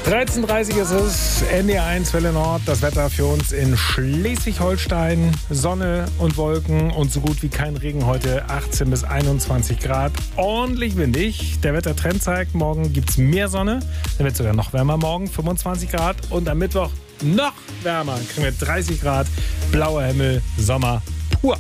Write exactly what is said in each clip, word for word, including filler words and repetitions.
dreizehn Uhr dreißig ist es, N D R eins Welle Nord, das Wetter für uns in Schleswig-Holstein. Sonne und Wolken und so gut wie kein Regen heute, achtzehn bis einundzwanzig Grad. Ordentlich windig. Der Wettertrend zeigt, morgen gibt es mehr Sonne. Dann wird es sogar noch wärmer morgen, fünfundzwanzig Grad. Und am Mittwoch noch wärmer, kriegen wir dreißig Grad, blauer Himmel, Sommer pur.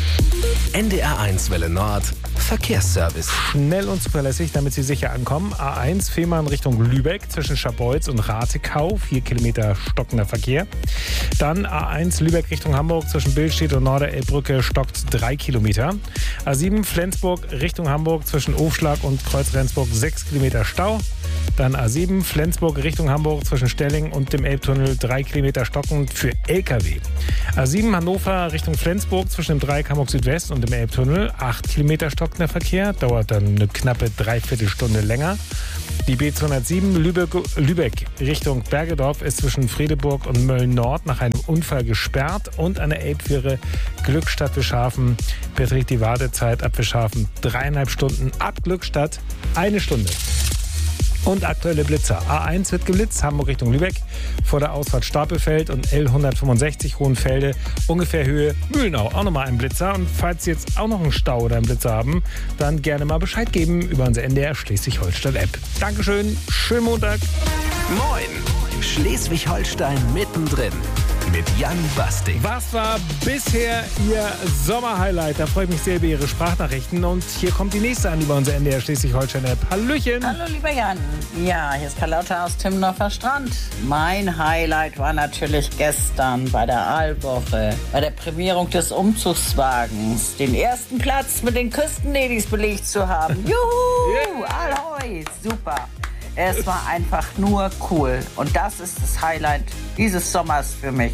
N D R eins Welle Nord, Verkehrsservice. Schnell und zuverlässig, damit Sie sicher ankommen. A eins Fehmarn Richtung Lübeck zwischen Scharbeutz und Rathekau. Vier Kilometer stockender Verkehr. Dann A eins Lübeck Richtung Hamburg zwischen Billstedt und Norderelbbrücke stockt drei Kilometer. A sieben Flensburg Richtung Hamburg zwischen Aufschlag und Kreuz-Rendsburg sechs Kilometer Stau. Dann A sieben Flensburg Richtung Hamburg zwischen Stelling und dem Elbtunnel drei Kilometer stockend für L K W. A sieben Hannover Richtung Flensburg zwischen dem Dreieck Hamburg Südwest und dem Elbtunnel acht Kilometer stockender Verkehr, dauert dann eine knappe Dreiviertelstunde länger. Die B zweihundertsieben Lübeck, Lübeck Richtung Bergedorf ist zwischen Fredeburg und Mölln-Nord nach einem Unfall gesperrt und an der Elbfähre Glückstadt Wischhafen beträgt die Wartezeit ab Wischhafen dreieinhalb Stunden, ab Glückstadt eine Stunde. Und aktuelle Blitzer. A eins wird geblitzt, Hamburg Richtung Lübeck, vor der Ausfahrt Stapelfeld und L hundertfünfundsechzig Hohenfelde, ungefähr Höhe Mühlenau. Auch nochmal ein Blitzer. Und falls Sie jetzt auch noch einen Stau oder einen Blitzer haben, dann gerne mal Bescheid geben über unsere N D R Schleswig-Holstein-App. Dankeschön, schönen Montag. Moin, Schleswig-Holstein mittendrin. Mit Jan Basting. Was war bisher Ihr Sommerhighlight? Da freue ich mich sehr über Ihre Sprachnachrichten. Und hier kommt die nächste an über unsere N D R Schleswig-Holstein-App. Hallöchen! Hallo, lieber Jan. Ja, hier ist Carlotta aus Timmendorfer Strand. Mein Highlight war natürlich gestern bei der Aalwoche, bei der Prämierung des Umzugswagens, den ersten Platz mit den Küstenladies belegt zu haben. Juhu! Ahoi! Super! Es war einfach nur cool. Und das ist das Highlight dieses Sommers für mich.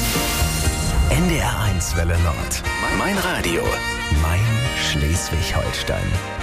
N D R eins Welle Nord. Mein Radio. Mein Schleswig-Holstein.